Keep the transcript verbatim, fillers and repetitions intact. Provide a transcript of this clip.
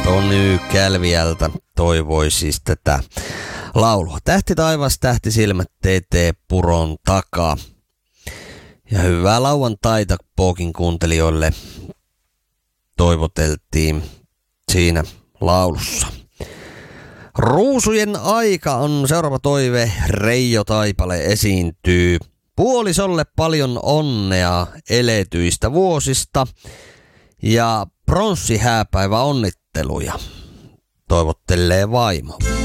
Tony Kälviältä toivoi siis tätä laulua. Tähti taivas, tähti silmät, T T Puron takaa. Ja hyvää lauantaita Pookin kuuntelijoille toivoteltiin siinä laulussa. Ruusujen aika on seuraava toive. Reijo Taipale esiintyy. Puolisolle paljon onnea eletyistä vuosista ja pronssihääpäivä onnitteluja. Toivottelee vaimo.